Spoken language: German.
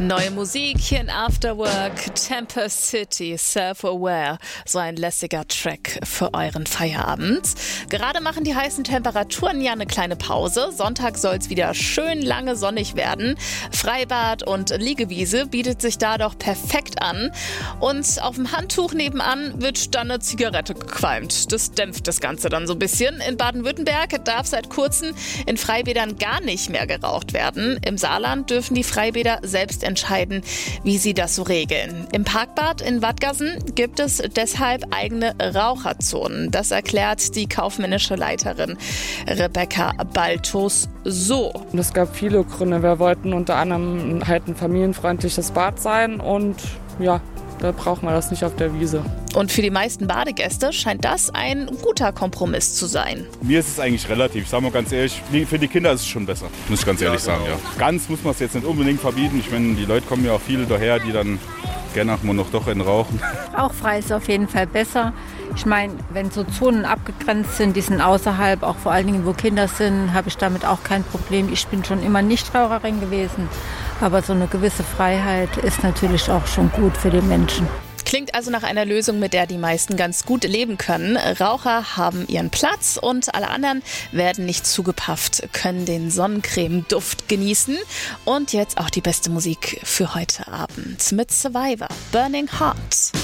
Neue Musik hier in Afterwork, Temper City, Self-Aware, so ein lässiger Track für euren Feierabend. Gerade machen die heißen Temperaturen ja eine kleine Pause. Sonntag soll es wieder schön lange sonnig werden. Freibad und Liegewiese bietet sich da doch perfekt an. Und auf dem Handtuch nebenan wird dann eine Zigarette gequalmt. Das dämpft das Ganze dann so ein bisschen. In Baden-Württemberg darf seit kurzem in Freibädern gar nicht mehr geraucht werden. Im Saarland dürfen die Freibäder selbst entscheiden, wie sie das so regeln. Im Parkbad in Wattgassen gibt es deshalb eigene Raucherzonen. Das erklärt die kaufmännische Leiterin Rebecca Baltus so. Es gab viele Gründe. Wir wollten unter anderem halt ein familienfreundliches Bad sein und ja, da braucht man das nicht auf der Wiese. Und für die meisten Badegäste scheint das ein guter Kompromiss zu sein. Mir ist es eigentlich relativ, sagen wir ganz ehrlich, für die Kinder ist es schon besser, muss ich ganz ehrlich sagen. Ja. Ganz muss man es jetzt nicht unbedingt verbieten. Ich meine, die Leute kommen ja auch viele daher, die dann gerne auch mal noch doch rauchen. Rauchfrei ist auf jeden Fall besser. Ich meine, wenn so Zonen abgegrenzt sind, die sind außerhalb, auch vor allen Dingen, wo Kinder sind, habe ich damit auch kein Problem. Ich bin schon immer Nichtraucherin gewesen, aber so eine gewisse Freiheit ist natürlich auch schon gut für die Menschen. Klingt also nach einer Lösung, mit der die meisten ganz gut leben können. Raucher haben ihren Platz und alle anderen werden nicht zugepafft, können den Sonnencreme-Duft genießen. Und jetzt auch die beste Musik für heute Abend mit Survivor, Burning Heart.